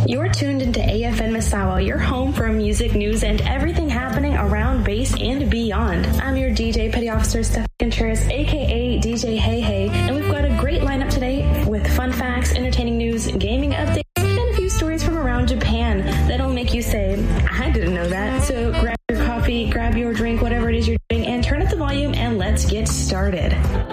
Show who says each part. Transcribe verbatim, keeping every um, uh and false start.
Speaker 1: You're tuned into A F N Misawa, your home for music, news, and everything happening around bass and beyond. I'm your D J Petty Officer Steph Contreras, aka D J Hey Hey, and we've got a great lineup today with fun facts, entertaining news, gaming updates, and a few stories from around Japan that'll make you say, I didn't know that. So grab your coffee, grab your drink, whatever it is you're doing, and turn up the volume and let's get started.